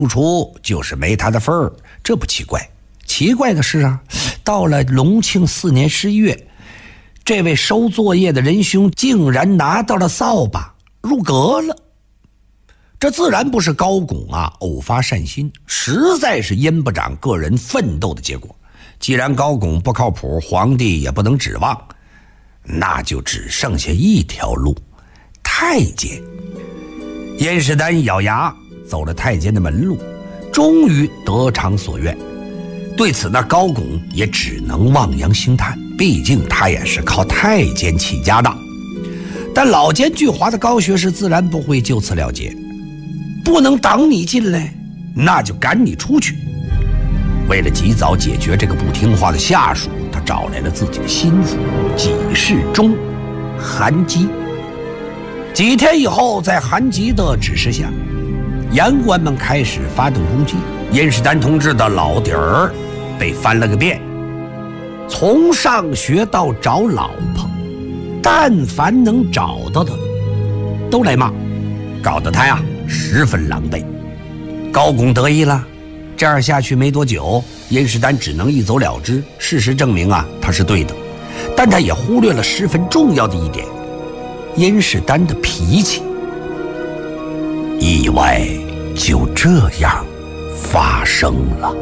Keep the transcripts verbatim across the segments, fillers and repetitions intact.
付出就是没他的份儿，这不奇怪。奇怪的是啊，到了隆庆四年十一月，这位收作业的仁兄竟然拿到了扫把入阁了。这自然不是高拱啊偶发善心，实在是阴部长个人奋斗的结果。既然高拱不靠谱，皇帝也不能指望，那就只剩下一条路，太监。燕士丹咬牙走了太监的门路，终于得偿所愿。对此呢，高拱也只能望洋兴叹，毕竟他也是靠太监起家的。但老奸巨猾的高学士自然不会就此了结，不能挡你进来，那就赶你出去。为了及早解决这个不听话的下属，他找来了自己的心腹给事中韩吉。几天以后，在韩吉的指示下，言官们开始发动攻击。燕士丹同志的老底儿被翻了个遍，从上学到找老婆，但凡能找到的都来骂，搞得他呀十分狼狈。高拱得意了，这样下去没多久，燕士丹只能一走了之。事实证明啊，他是对的，但他也忽略了十分重要的一点，燕士丹的脾气。意外就这样发生了。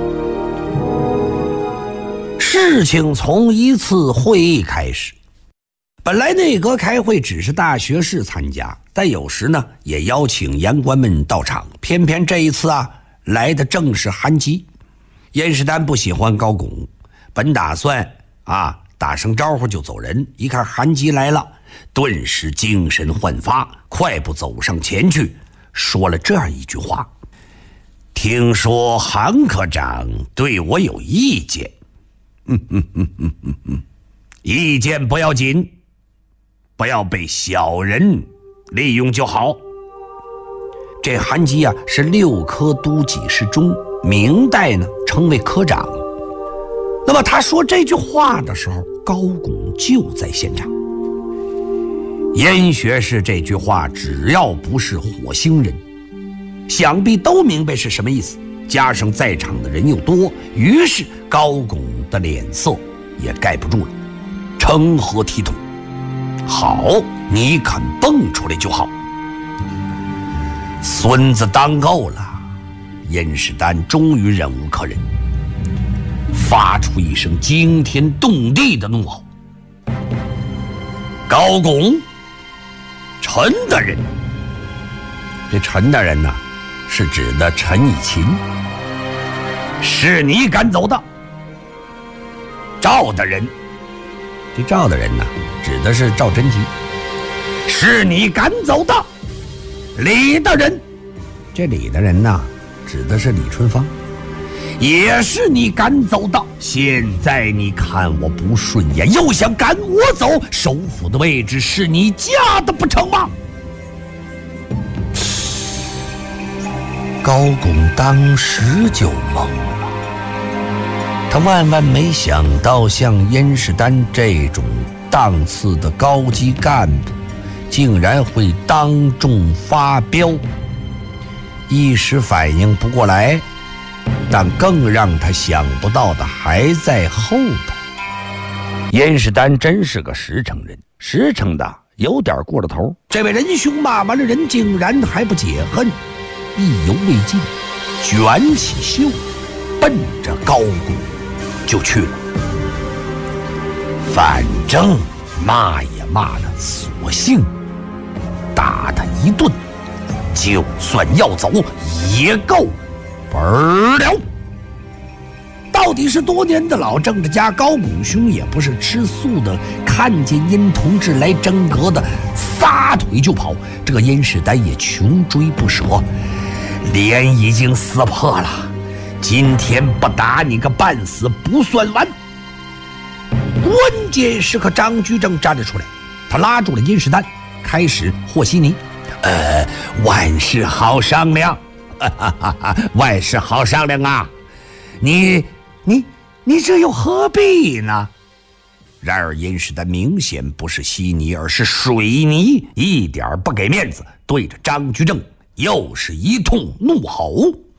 事情从一次会议开始，本来内阁开会只是大学士参加，但有时呢也邀请言官们到场，偏偏这一次啊来的正是韩吉。燕士丹不喜欢高拱，本打算啊打声招呼就走人，一看韩吉来了，顿时精神焕发，快步走上前去，说了这样一句话：听说韩科长对我有意见，嗯嗯嗯嗯嗯嗯，意见不要紧，不要被小人利用就好。这韩吉啊是六科都给事中，明代呢称为科长。那么他说这句话的时候，高拱就在现场。燕学士这句话只要不是火星人，想必都明白是什么意思，加上在场的人又多，于是高拱的脸色也盖不住了，成何体统？好，你肯蹦出来就好。孙子当够了，燕士丹终于忍无可忍，发出一声惊天动地的怒吼：高拱，陈大人！这陈大人呢，是指的陈以勤，是你赶走的。赵大人，这赵大人呢，指的是赵贞吉，是你赶走的。李大人，这李大人呢，指的是李春芳，也是你赶走的。现在你看我不顺眼，又想赶我走，首府的位置是你家的不成吗？高拱当时就懵了，他万万没想到像燕士丹这种档次的高级干部竟然会当众发飙，一时反应不过来，但更让他想不到的还在后头。燕士丹真是个实诚人，实诚的有点过了头。这位仁兄骂完了人，竟然还不解恨，意犹未尽，卷起袖奔着高拱就去了。反正骂也骂了，索性打他一顿，就算要走也够本了。到底是多年的老政治家，高拱兄也不是吃素的，看见殷同志来真格的，撒腿就跑。这个燕士丹也穷追不舍，脸已经撕破了，今天不打你个半死不算完。关键时刻，张居正站了出来，他拉住了燕士丹，开始和稀泥。呃，万事好商量，哈哈哈哈，万事好商量啊！你你你这又何必呢？然而燕士丹明显不是稀泥，而是水泥，一点不给面子，对着张居正又是一通怒吼。